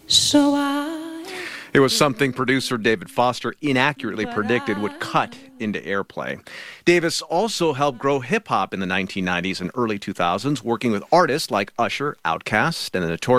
So I... It was something producer David Foster inaccurately predicted would cut into airplay. Davis also helped grow hip-hop in the 1990s and early 2000s, working with artists like Usher, Outkast, and the Notorious